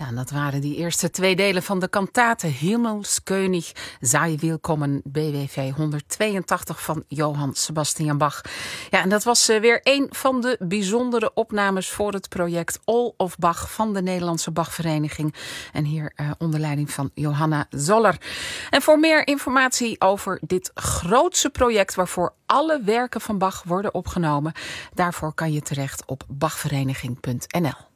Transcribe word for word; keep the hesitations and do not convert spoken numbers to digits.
Ja, en dat waren die eerste twee delen van de kantate Himmelskönig sei willkommen B W V honderdtweeëntachtig van Johann Sebastian Bach. Ja, en dat was uh, weer een van de bijzondere opnames voor het project All of Bach van de Nederlandse Bachvereniging. En hier uh, onder leiding van Johanna Zoller. En voor meer informatie over dit grootse project waarvoor alle werken van Bach worden opgenomen, daarvoor kan je terecht op bachvereniging punt n l.